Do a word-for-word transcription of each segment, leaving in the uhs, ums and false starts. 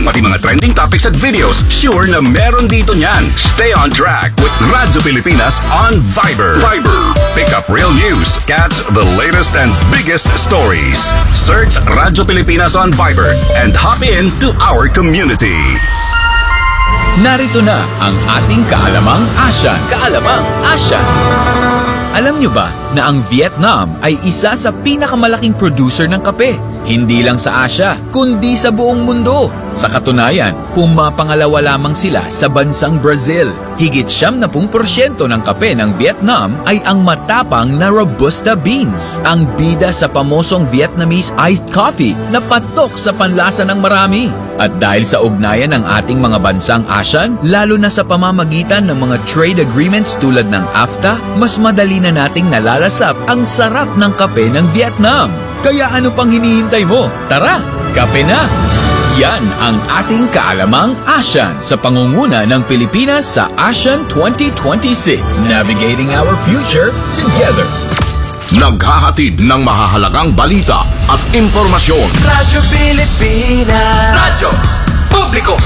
Pati mga trending topics at videos, sure na meron dito niyan. Stay on track with Radyo Pilipinas on Viber. Viber. Pick up real news, catch the latest and biggest stories. Search Radyo Pilipinas on Viber and hop in to our community. Narito na ang ating Kaalamang Asyan. Kaalamang Asyan. Alam nyo ba na ang Vietnam ay isa sa pinakamalaking producer ng kape? Hindi lang sa Asya, kundi sa buong mundo. Sa katunayan, pumapangalawa lamang sila sa bansang Brazil. Higit siyam na pung porsyento ng kape ng Vietnam ay ang matapang na Robusta beans, ang bida sa pamosong Vietnamese iced coffee na patok sa panlasa ng marami. At dahil sa ugnayan ng ating mga bansang ASEAN, lalo na sa pamamagitan ng mga trade agreements tulad ng AFTA, mas madali na nating nalalasap ang sarap ng kape ng Vietnam. Kaya ano pang hinihintay mo? Tara, kape na! Yan ang ating Kaalamang ASEAN sa pangunguna ng Pilipinas sa ASEAN twenty twenty-six. Navigating our future together. Naghahatid ng mahahalagang balita at impormasyon. Radyo Pilipinas. Radyo Publiko.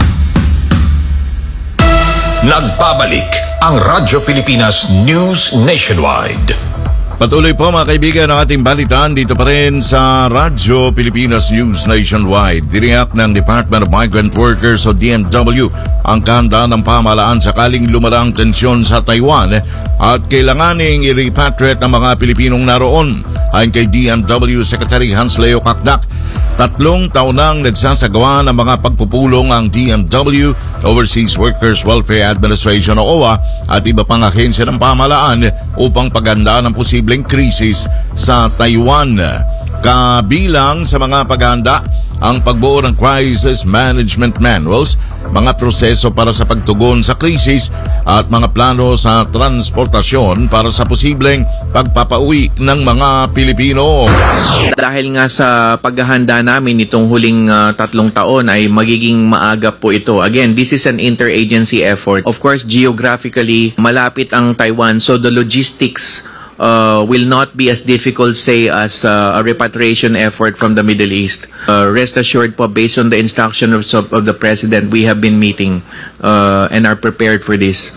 Nagbabalik ang Radyo Pilipinas News Nationwide. Patuloy po mga kaibigan ang ating balitaan dito pa rin sa Radyo Pilipinas News Nationwide. Diniyak ng Department of Migrant Workers o D M W ang kahandaan ng pamahalaan sakaling lumala ang tensyon sa Taiwan at kailanganing i-repatriate ng mga Pilipinong naroon. Ayon kay D M W Secretary Hans Leo Kakdak, tatlong taon nang nagsasagawa ng mga pagpupulong ang D M W, Overseas Workers Welfare Administration o O W A at iba pang ahensya ng pamahalaan upang paghandaan ng posibleng krisis sa Taiwan. Kabilang sa mga paghahanda ang pagbuo ng crisis management manuals, mga proseso para sa pagtugon sa krisis at mga plano sa transportasyon para sa posibleng pagpapauwi ng mga Pilipino. Dahil nga sa paghahanda namin itong huling uh, tatlong taon ay magiging maaga po ito. Again, this is an interagency effort. Of course, geographically, malapit ang Taiwan, so the logistics Uh, will not be as difficult, say, as uh, a repatriation effort from the Middle East. Uh, rest assured po, based on the instruction of, of the President, we have been meeting uh, and are prepared for this.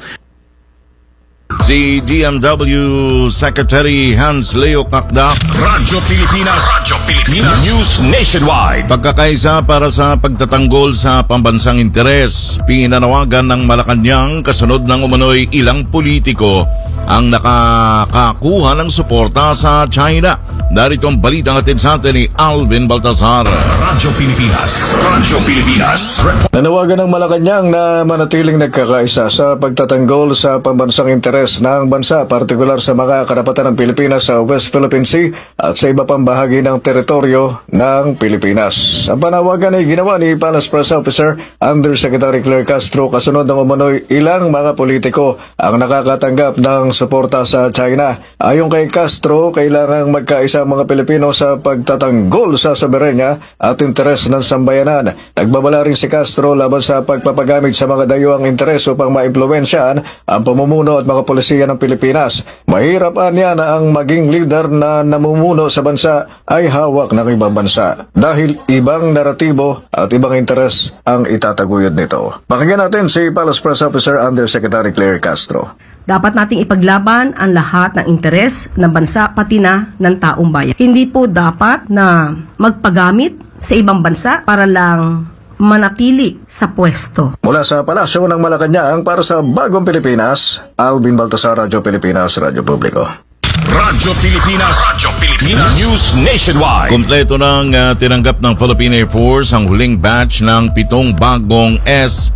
Si D M W Secretary Hans Leo Kakdak. Radyo Pilipinas. Radyo Pilipinas News Nationwide. Pagkakaisa para sa pagtatanggol sa pambansang interes, pinanawagan ng Malacanang kasunod ng umano'y ilang politiko ang nakakakuha ng suporta sa China. Narito ang balitang atid sa atin ni Alvin Baltazar. Radyo Pilipinas. Radyo Pilipinas. Nanawagan ng Malacanang na manatiling nagkakaisa sa pagtatanggol sa pambansang interes ng bansa, partikular sa mga karapatan ng Pilipinas sa West Philippine Sea at sa iba pang bahagi ng teritoryo ng Pilipinas. Ang panawagan ay ginawa ni Palace Press Officer Undersecretary Claire Castro kasunod ng umano'y ilang mga politiko ang nakakatanggap ng suporta sa China. Ayon kay Castro, kailangang magkaisa ang mga Pilipino sa pagtatanggol sa soberenya at interes ng sambayanan. Nagbabala rin si Castro laban sa pagpapagamit sa mga dayuhang interes upang maimpluwensyahan ang pamumuno at mga polisiya ng Pilipinas. Mahirap niya na ang maging leader na namumuno sa bansa ay hawak ng ibang bansa dahil ibang naratibo at ibang interes ang itataguyod nito. Pakinggan natin si Palace Press Officer Undersecretary Claire Castro. Dapat nating ipaglaban ang lahat ng interes ng bansa pati na ng taong bayan. Hindi po dapat na magpagamit sa ibang bansa para lang manatili sa pwesto. Mula sa Palasyo ng Malacanang para sa Bagong Pilipinas, Alvin Baltasar, Radyo Pilipinas, Radyo Publiko. Radyo Pilipinas. Radyo Pilipinas News Nationwide. Kompleto nang uh, tinanggap ng Philippine Air Force ang huling batch ng pitong bagong S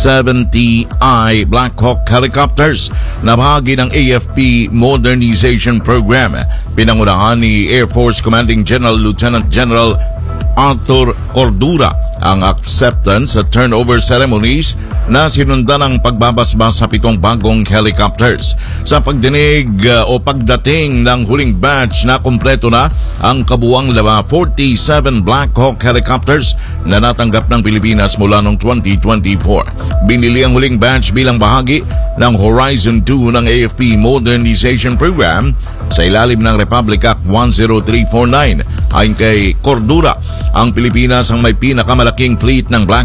seventy I Black Hawk helicopters na bahagi ng A F P Modernization Program. Pinangunahan ni Air Force Commanding General Lieutenant General Arthur Cordura ang acceptance at turnover ceremonies na sinundan ng pagbabasbas sa pitong bagong helicopters. Sa pagdinig uh, o pagdating ng huling batch na kumpleto na ang kabuwang laba forty-seven Black Hawk helicopters na natanggap ng Pilipinas mula noong twenty twenty-four. Binili ang huling batch bilang bahagi ng Horizon two ng A F P Modernization Program sa ilalim ng Republic Act one oh three forty-nine. Ayon kay Cordura, ang Pilipinas ang may pinakamalaking fleet ng Black